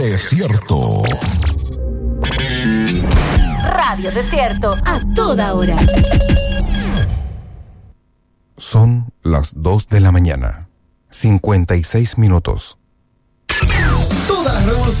Desierto. Radio Desierto a toda hora. Son las 2 de la mañana, 56 minutos. Todas las revoluciones